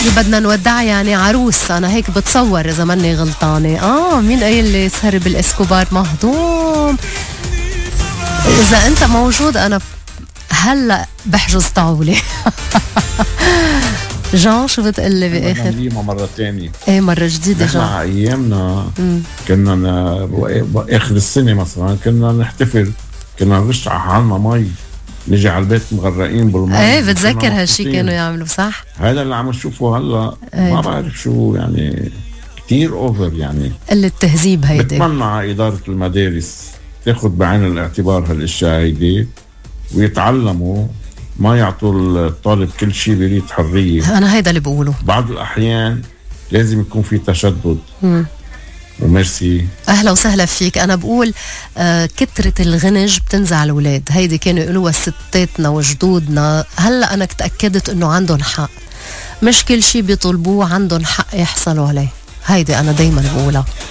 بدنا نودع يعني عروس، انا هيك بتصور اذا ماني غلطانه. مين قايل لي سهر بالاسكوبار مهضوم؟ اذا انت موجود انا هلا بحجز طاوله. جان شو بتقلي باخر؟ مرة تانية. ايه مرة جديدة جان. نحن ايامنا كنا باخر السنة مثلا كنا نحتفل، كنا نرش على حالنا مي، نجي على البيت مغرقين بالمي. ايه بتذكر هالشي كانوا يعملوا صح؟ هذا اللي عم نشوفه هلا ما بعرف شو يعني، كتير اوفر يعني، قلة تهذيب هيدي. بتمنى على إدارة المدارس تاخد بعين الاعتبار هالاشياء هيدي ويتعلموا، ما يعطوا الطالب كل شيء بريد حرية. أنا هيدا اللي بقوله. بعض الأحيان لازم يكون في تشدد. وميرسي. أهلا وسهلا فيك. أنا بقول كترة الغنج بتنزع الأولاد، هيدي كانوا يقولوها ستاتنا وجدودنا. هلأ أنا تأكدت إنه عندهم حق، مش كل شيء بيطلبوه عندهم حق يحصلوا عليه. هيدي أنا دايما بقولها.